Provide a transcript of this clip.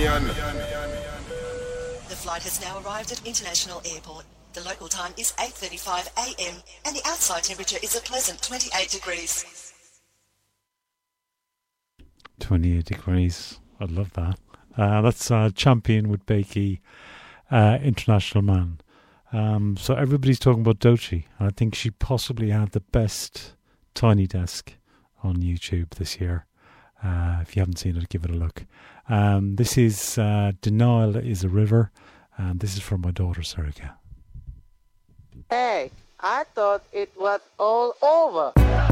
The flight has now arrived at International Airport. The local time is 8:35 a.m. and the outside temperature is a pleasant 28 degrees. 28 degrees. I love that. That's Champion with Bakey, International Man. So everybody's talking about Doechii. I think she possibly had the best Tiny Desk on YouTube this year. If you haven't seen it, give it a look. This is Denial is a River, and this is from my daughter, Sarika. Hey, I thought it was all over.